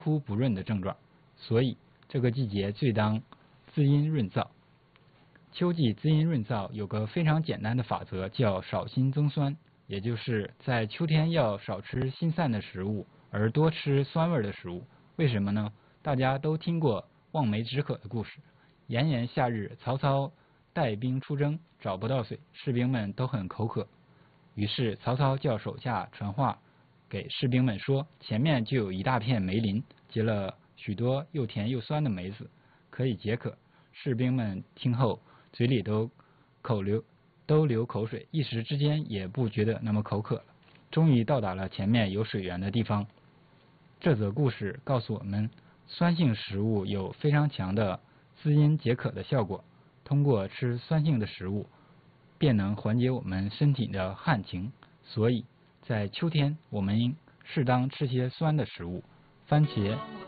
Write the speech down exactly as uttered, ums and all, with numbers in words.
乎不润的症状，所以这个季节最当滋阴润燥。秋季滋阴润燥有个非常简单的法则，叫少辛增酸，也就是在秋天要少吃辛散的食物，而多吃酸味的食物。为什么呢？大家都听过望梅止渴的故事。炎炎夏日，曹操带兵出征，找不到水，士兵们都很口渴。于是曹操叫手下传话给士兵们说，前面就有一大片梅林，结了许多又甜又酸的梅子，可以解渴。士兵们听后嘴里都口流都流口水，一时之间也不觉得那么口渴了。终于到达了前面有水源的地方。这则故事告诉我们，酸性食物有非常强的滋阴解渴的效果，通过吃酸性的食物便能缓解我们身体的旱情，所以在秋天我们应适当吃些酸的食物，番茄、